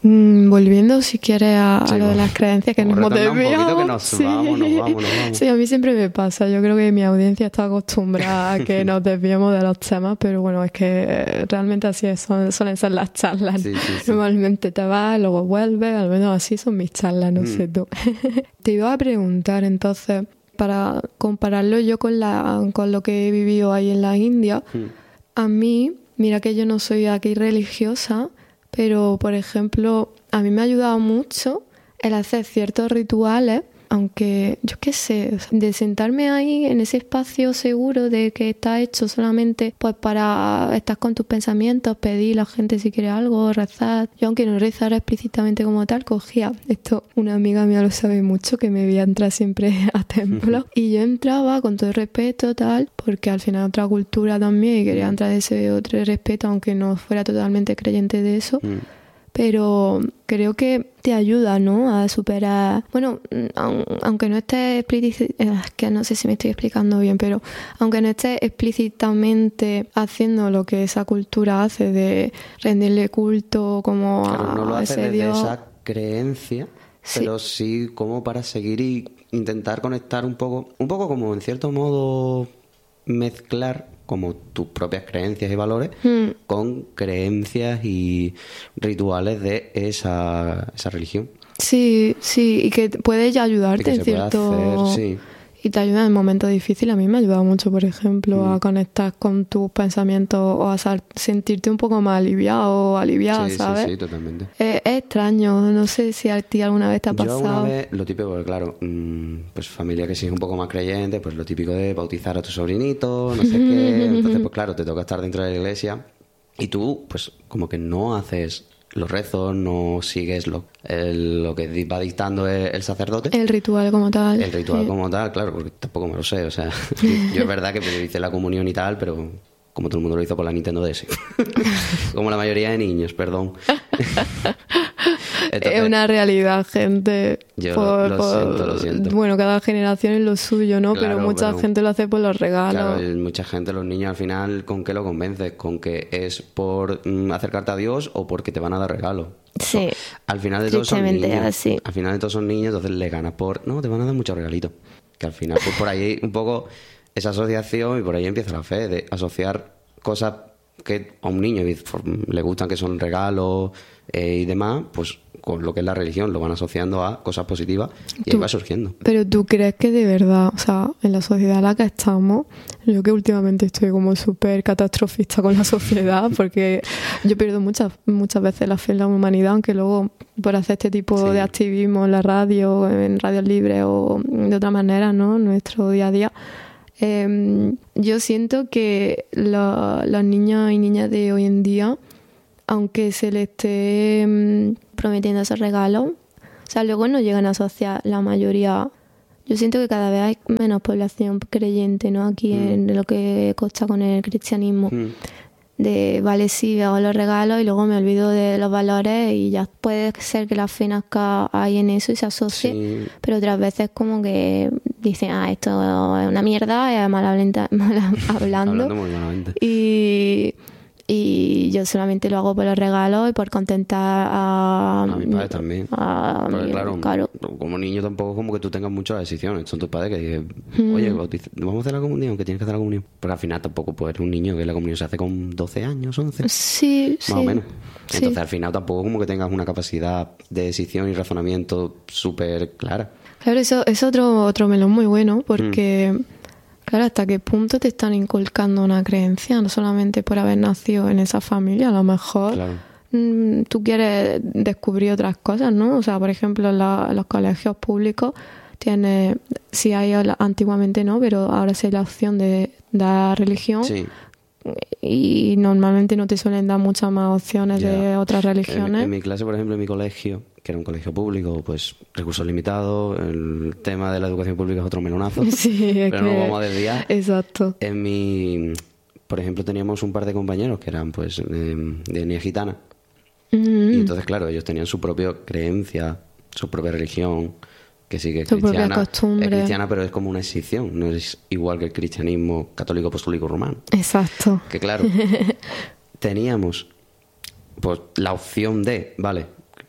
Volviendo, si quieres, a lo de las creencias que nos hemos desviado. Que nos vamos. Sí, a mí siempre me pasa. Yo creo que mi audiencia está acostumbrada a que nos desviemos de los temas, pero bueno, es que realmente así es, suelen ser las charlas. Sí. Normalmente te vas, luego vuelves, al menos así son mis charlas, no sé tú. Te iba a preguntar entonces, para compararlo yo con lo que he vivido ahí en la India, a mí, mira que yo no soy aquí religiosa, pero, por ejemplo, a mí me ha ayudado mucho el hacer ciertos rituales, aunque, yo qué sé, de sentarme ahí en ese espacio seguro de que está hecho solamente pues para estar con tus pensamientos, pedir a la gente si quiere algo, rezar. Yo, aunque no rezara explícitamente como tal, cogía esto, una amiga mía lo sabe mucho, que me veía entrar siempre a templos, y yo entraba con todo el respeto, tal, porque al final otra cultura también, y quería entrar de ese otro respeto, aunque no fuera totalmente creyente de eso. Pero creo que te ayuda, ¿no?, a superar... Bueno, aunque no estés es que no sé si me estoy explicando bien, pero aunque no estés explícitamente haciendo lo que esa cultura hace de rendirle culto como claro, no lo a hace ese desde Dios... esa creencia, sí, pero sí como para seguir y intentar conectar un poco como en cierto modo mezclar como tus propias creencias y valores con creencias y rituales de esa religión. Sí, y que puede ya ayudarte en cierto... hacer, sí. Y te ayuda en momentos difíciles. A mí me ha ayudado mucho, por ejemplo, a conectar con tus pensamientos o a sentirte un poco más aliviado o aliviada, ¿sabes? Sí, totalmente. Es extraño, no sé si a ti alguna vez te ha pasado. Yo alguna vez, lo típico, porque claro, pues familia que sí es un poco más creyente, pues lo típico de bautizar a tu sobrinito, no sé qué. Entonces, pues claro, te toca estar dentro de la iglesia y tú, pues como que no haces los rezos, no sigues lo que va dictando el sacerdote. El ritual como tal. El ritual como tal, claro, porque tampoco me lo sé. O sea, yo es verdad que me hice la comunión y tal, pero como todo el mundo lo hizo por la Nintendo DS. Como la mayoría de niños, perdón. Entonces, es una realidad, gente. Yo lo siento. Bueno, cada generación es lo suyo, ¿no? Claro, pero mucha gente lo hace por los regalos. Claro, mucha gente, los niños al final, ¿con qué lo convences? ¿Con que es por acercarte a Dios o porque te van a dar regalos? Sí. Al final de todos son niños. Así. Al final de todos son niños, entonces le ganas no, te van a dar muchos regalitos. Que al final, pues por ahí un poco esa asociación, y por ahí empieza la fe de asociar cosas que a un niño le gustan, que son regalos y demás, pues con lo que es la religión lo van asociando a cosas positivas y ahí va surgiendo. Pero ¿tú crees que de verdad, o sea, en la sociedad en la que estamos, yo que últimamente estoy como súper catastrofista con la sociedad, porque yo pierdo muchas veces la fe en la humanidad, aunque luego por hacer este tipo de activismo en la radio, en radios libres o de otra manera, ¿no?, en nuestro día a día, yo siento que los niños y niñas de hoy en día, aunque se les esté prometiendo esos regalos, o sea, luego no llegan a asociar la mayoría. Yo siento que cada vez hay menos población creyente, ¿no?, aquí en lo que consta con el cristianismo. De, vale, sí, hago los regalos y luego me olvido de los valores y ya puede ser que la fe nazca ahí en eso y se asocie, pero otras veces como que dicen, esto es una mierda, es mal hablando muy malamente. Y yo solamente lo hago por los regalos y por contentar a mis padres también. Porque claro, como niño tampoco como que tú tengas muchas decisiones. Son tus padres que dicen, oye, vamos a hacer la comunión, que tienes que hacer la comunión. Porque al final tampoco puedes ser un niño, que la comunión se hace con 12 años, 11. Sí, más o menos. Entonces al final tampoco como que tengas una capacidad de decisión y razonamiento súper clara. Claro, eso es otro melón muy bueno, porque... Claro, ¿hasta qué punto te están inculcando una creencia? No solamente por haber nacido en esa familia, a lo mejor tú quieres descubrir otras cosas, ¿no? O sea, por ejemplo, en los colegios públicos tiene, sí hay antiguamente no, pero ahora sí hay la opción de dar religión. Sí. Y normalmente no te suelen dar muchas más opciones de otras religiones. En mi clase, por ejemplo, en mi colegio, que era un colegio público, pues recursos limitados, el tema de la educación pública es otro melonazo, pero no vamos a desviar. Exacto. Por ejemplo, teníamos un par de compañeros que eran pues de etnia gitana, y entonces, claro, ellos tenían su propia creencia, su propia religión, que sí que es cristiana, es cristiana, pero es como una excepción, no es igual que el cristianismo católico apostólico romano. Exacto. Que claro, teníamos pues la opción de, vale,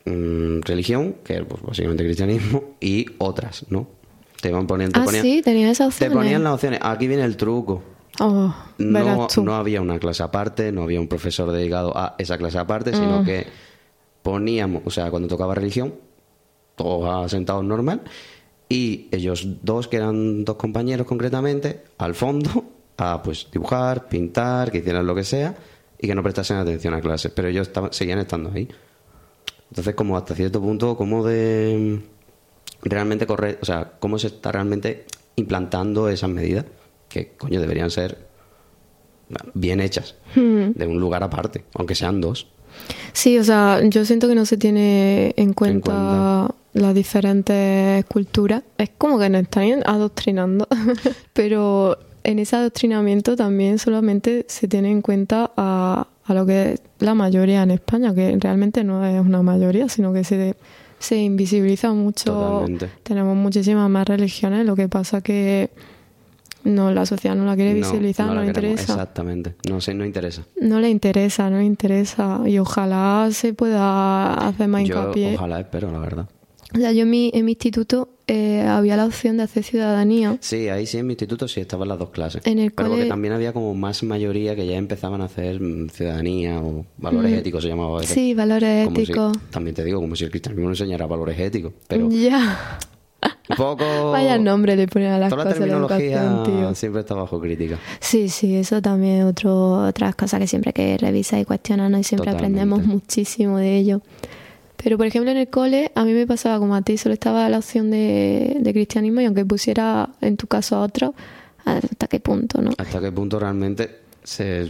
religión, que es pues, básicamente cristianismo, y otras, ¿no? Te van poniendo... Sí, tenían esas opciones. Te ponían las opciones. Aquí viene el truco. Oh, No había una clase aparte, no había un profesor dedicado a esa clase aparte, sino que poníamos, o sea, cuando tocaba religión, todos sentados normal, y ellos dos, que eran dos compañeros concretamente, al fondo, a pues dibujar, pintar, que hicieran lo que sea, y que no prestasen atención a clases, pero ellos seguían estando ahí. Entonces, como hasta cierto punto, como de realmente correr, o sea, cómo se está realmente implantando esas medidas, que coño deberían ser bien hechas, de un lugar aparte, aunque sean dos. Sí, o sea, yo siento que no se tiene en cuenta las diferentes culturas. Es como que nos están adoctrinando, pero en ese adoctrinamiento también solamente se tiene en cuenta a lo que es la mayoría en España, que realmente no es una mayoría, sino que se invisibiliza mucho. Totalmente. Tenemos muchísimas más religiones, lo que pasa que la sociedad no la quiere visibilizar, no le interesa. Exactamente, no interesa. No le interesa. Y ojalá se pueda hacer más hincapié. Ojalá, espero, la verdad. O sea, yo en mi instituto había la opción de hacer ciudadanía. Sí, ahí sí, en mi instituto sí estaban las dos clases. Pero que también había como más mayoría que ya empezaban a hacer ciudadanía o valores éticos, se llamaba a veces. Sí, valores éticos. También te digo, como si el cristianismo no enseñara valores éticos. Pero ya. Un poco... Vaya nombre le ponen a las toda cosas. La terminología de educación, tío. siempre está bajo crítica. Sí, eso también es otras cosas que siempre que revisas y cuestionas, ¿no? Y siempre aprendemos muchísimo de ello. Pero, por ejemplo, en el cole a mí me pasaba como a ti, solo estaba la opción de cristianismo y aunque pusiera en tu caso a otro, ¿hasta qué punto, no? ¿Hasta qué punto realmente se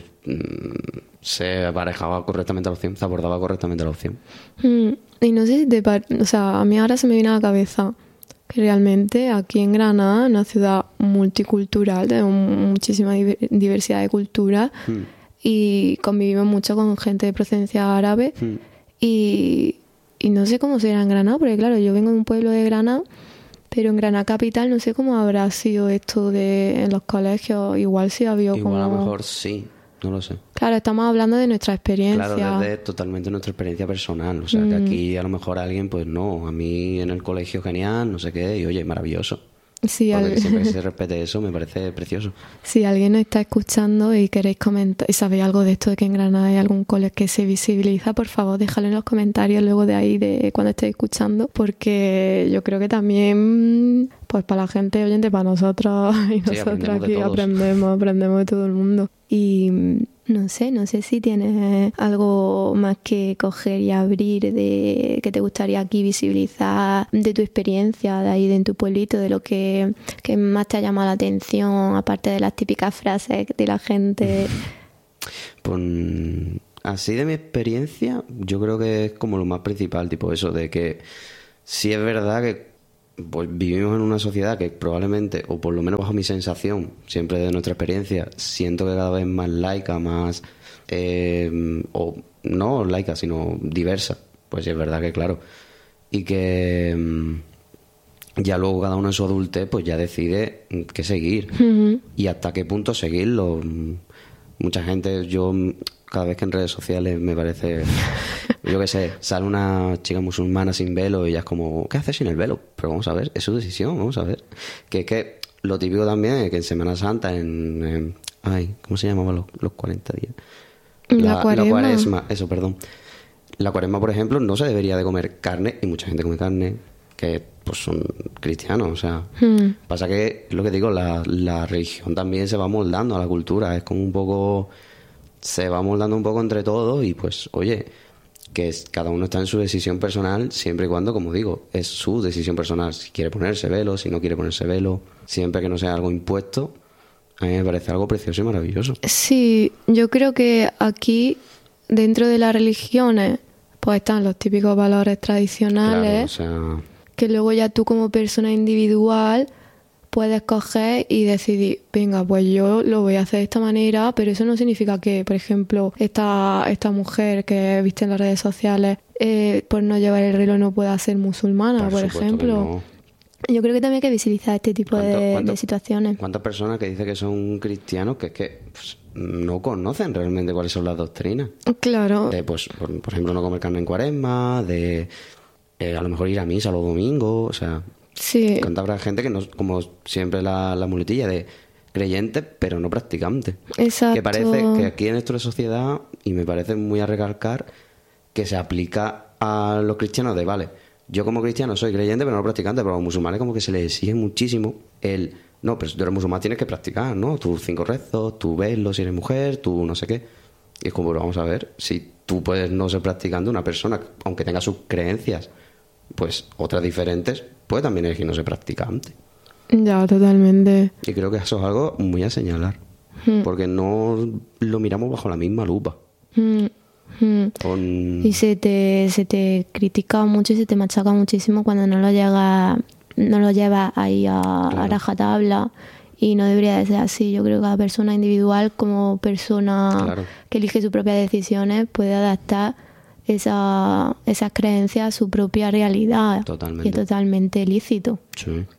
aparejaba correctamente la opción, se abordaba correctamente la opción? Y no sé si o sea, a mí ahora se me viene a la cabeza que realmente aquí en Granada, una ciudad multicultural, tenemos muchísima diversidad de culturas y convivimos mucho con gente de procedencia árabe y no sé cómo será en Granada, porque claro, yo vengo de un pueblo de Granada, pero en Granada capital no sé cómo habrá sido esto en los colegios, igual sí ha habido como... Igual a lo mejor sí, no lo sé. Claro, estamos hablando de nuestra experiencia. Claro, desde totalmente nuestra experiencia personal, o sea, que aquí a lo mejor alguien, pues no, a mí en el colegio genial, no sé qué, y oye, maravilloso. Sí, porque siempre que se respete eso me parece precioso. Si alguien nos está escuchando y queréis comentar y sabéis algo de esto de que en Granada hay algún cole que se visibiliza, por favor déjalo en los comentarios luego de ahí de cuando estéis escuchando, porque yo creo que también pues para la gente oyente, para nosotros y nosotros aquí aprendemos de todo el mundo. Y no sé si tienes algo más que coger y abrir de que te gustaría aquí visibilizar de tu experiencia de ahí en tu pueblito, de lo que más te ha llamado la atención, aparte de las típicas frases de la gente. Pues así de mi experiencia, yo creo que es como lo más principal, tipo eso de que sí es verdad que pues vivimos en una sociedad que probablemente, o por lo menos bajo mi sensación, siempre de nuestra experiencia, siento que cada vez más laica, más o no laica, sino diversa. Pues sí, es verdad que claro. Y que ya luego cada uno en su adultez pues ya decide qué seguir y hasta qué punto seguirlo. Mucha gente, yo cada vez que en redes sociales me parece, yo qué sé, sale una chica musulmana sin velo y ella es como, ¿qué haces sin el velo? Pero vamos a ver, es su decisión, vamos a ver. Que es que lo típico también es que en Semana Santa, ¿cómo se llamaban los 40 días? La cuaresma, eso, perdón. La cuaresma, por ejemplo, no se debería de comer carne y mucha gente come carne que pues son cristianos, o sea, pasa que, lo que digo, la religión también se va moldando a la cultura, es como un poco... se va moldando un poco entre todos y pues, oye, que cada uno está en su decisión personal siempre y cuando, como digo, es su decisión personal. Si quiere ponerse velo, si no quiere ponerse velo, siempre que no sea algo impuesto, a mí me parece algo precioso y maravilloso. Sí, yo creo que aquí, dentro de las religiones, pues están los típicos valores tradicionales, claro, o sea... que luego ya tú como persona individual... puedes coger y decidir, venga, pues yo lo voy a hacer de esta manera, pero eso no significa que, por ejemplo, esta mujer que viste en las redes sociales, por no llevar el reloj no pueda ser musulmana, por ejemplo. No. Yo creo que también hay que visibilizar este tipo de situaciones. ¿Cuántas personas que dicen que son cristianos que es que pues, no conocen realmente cuáles son las doctrinas. Claro. De, pues, por ejemplo, no comer carne en Cuaresma, de a lo mejor ir a misa los domingos, o sea... Sí. Habrá gente que no, como siempre la muletilla de creyente pero no practicante. Exacto. Que parece que aquí en nuestra sociedad, y me parece muy a recalcar, que se aplica a los cristianos de, vale, yo como cristiano soy creyente pero no practicante, pero a los musulmanes como que se les exige muchísimo el, no, pero si tú eres musulmán tienes que practicar, ¿no? Tus 5 rezos, tu velo si eres mujer, tu no sé qué. Y es como, pero vamos a ver, si tú puedes no ser practicante, una persona, aunque tenga sus creencias, pues otras diferentes, puede también elegir no ser practicante. Ya, totalmente. Y creo que eso es algo muy a señalar, porque no lo miramos bajo la misma lupa. Y se te critica mucho y se te machaca muchísimo cuando no lo llevas ahí a rajatabla, y no debería de ser así. Yo creo que cada persona individual, como persona que elige sus propias decisiones, puede adaptar esas creencias a su propia realidad. Totalmente. Y es totalmente lícito. Sí.